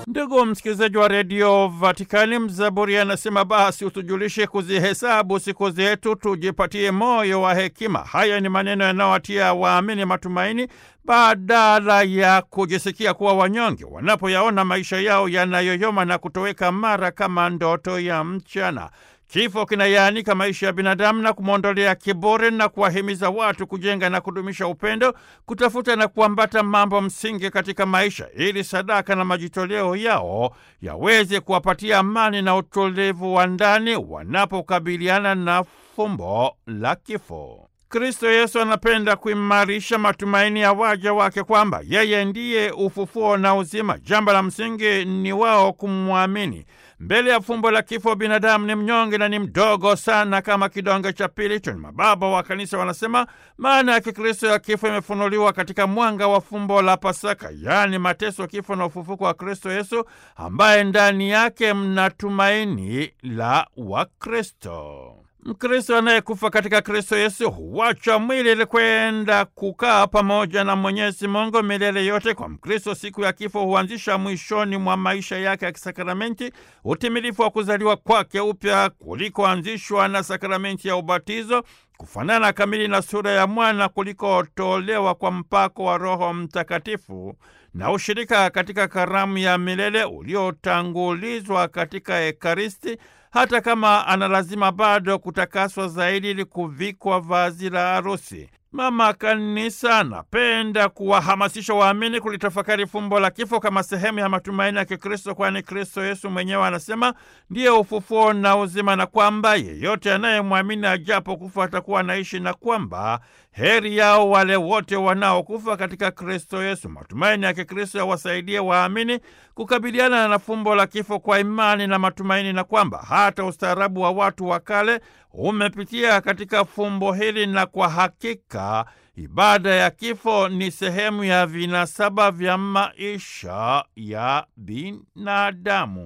Ndugu msikilizaji wa redio Vatikani, mzaburi anasema basi utujulishe kuzihesabu siku zetu, tujipatie moyo wa hekima. Haya ni maneno yanayowatia waamini matumaini badala ya kujisikia kuwa wanyonge wanapoyaona maisha yao yanayoyoma na kutoweka mara kama ndoto ya mchana. Kifo kinayaanika maisha ya binadamu na kumwondolea kiburi na kuwahimiza watu kujenga na kudumisha upendo, kutafuta na kuambata mambo msingi katika maisha ili sadaka na majitoleo yao yaweze kuwapatia amani na utulivu wa ndani wanapokabiliana na fumbo la kifo. Kristo Yesu anapenda kuimarisha matumaini ya waja wake kwamba yeye ndiye ufufuo na uzima. Jambo la msingi ni wao kumwamini. Mbele ya fumbo la kifo, binadamu ni mnyonge na ni mdogo sana kama kidonge cha pili. Mababa wa Kanisa wanasema maana ya Kikristo ya kifo imefunuliwa katika mwanga wa fumbo la Pasaka, yaani mateso, kifo na ufufuko wa Kristo Yesu, ambaye ndani yake mna tumaini la Wakristo. Mkristo anayekufa katika Kristo Yesu huacha mwili ili kwenda kukaa pamoja na Mwenyezi Mungu milele yote. Kwa Mkristo, siku ya kifo huanzisha mwishoni mwa maisha yake ya kisakramenti utimilifu wa kuzaliwa kwake upya kulikoanzishwa na sakramenti ya ubatizo, kufanana kamili na sura ya mwana kulikotolewa kwa mpako wa Roho Mtakatifu, na ushirika katika karamu ya milele uliotangulizwa katika Ekaristi, hata kama analazima bado kutakaswa zaidi ili kuvikwa vazi la harusi. Mama Kanisa anapenda kuwahamasisha waamini kulitafakari fumbo la kifo kama sehemu ya matumaini ya Kikristo, kwani Kristo Yesu mwenyewe anasema ndiye ufufuo na uzima, na kwamba yeyote anayemwamini ajapo kufa atakuwa anaishi, na kwamba heri yao wale wote wanaokufa katika Kristo Yesu. Matumaini ya Kikristo yawasaidie waamini kukabiliana na fumbo la kifo kwa imani na matumaini, na kwamba hata ustaarabu wa watu wa kale umepitia katika fumbo hili, na kwa hakika ibada ya kifo ni sehemu ya vinasaba vya maisha ya binadamu.